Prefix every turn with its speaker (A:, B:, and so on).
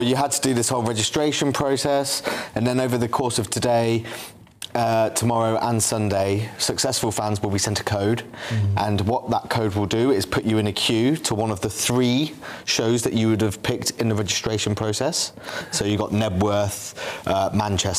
A: You had to do this whole registration process, and then over the course of today, tomorrow and Sunday, successful fans will be sent a code, and what that code will do is put you in a queue to one of the 3 shows that you would have picked in the registration process. So you got Nebworth, Manchester,